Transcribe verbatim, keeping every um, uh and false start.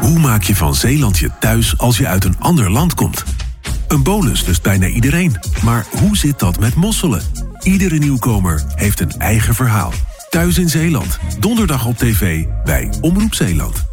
Hoe maak je van Zeeland je thuis als je uit een ander land komt? Een bolus lust bijna iedereen. Maar hoe zit dat met mosselen? Iedere nieuwkomer heeft een eigen verhaal. Thuis in Zeeland. Donderdag op tv bij Omroep Zeeland.